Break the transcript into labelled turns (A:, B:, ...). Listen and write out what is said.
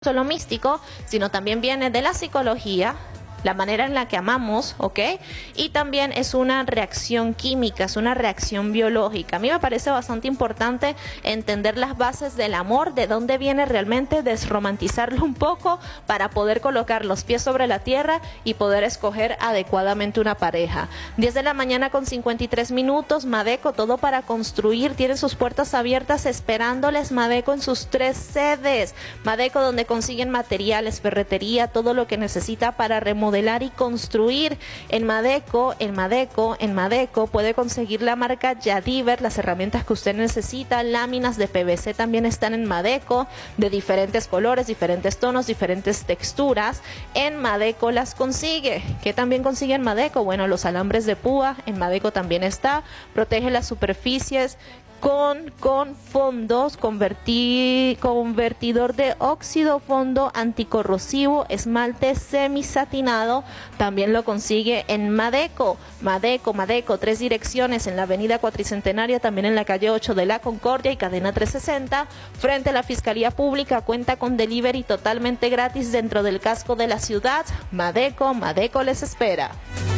A: solo místico, sino también viene de la psicología, la manera en la que amamos, ¿ok? Y también es una reacción química, es una reacción biológica. A mí me parece bastante importante entender las bases del amor, de dónde viene realmente, desromantizarlo un poco para poder colocar los pies sobre la tierra y poder escoger adecuadamente una pareja. 10 de la mañana con 53 minutos, Madeco, todo para construir, tiene sus puertas abiertas esperándoles, Madeco en sus 3 sedes. Madeco donde consiguen materiales, ferretería, todo lo que necesita para remodelar y construir. En Madeco puede conseguir la marca Yadiver, las herramientas que usted necesita, láminas de PVC también están en Madeco, de diferentes colores, diferentes tonos, diferentes texturas. En Madeco las consigue. ¿Qué también consigue en Madeco? Bueno, los alambres de púa, en Madeco también está, protege las superficies con fondos, convertidor de óxido, fondo anticorrosivo, esmalte semisatinado, también lo consigue en Madeco. Madeco, 3 direcciones en la avenida Cuatricentenaria, también en la calle 8 de la Concordia y cadena 360, frente a la Fiscalía Pública, cuenta con delivery totalmente gratis dentro del casco de la ciudad. Madeco les espera.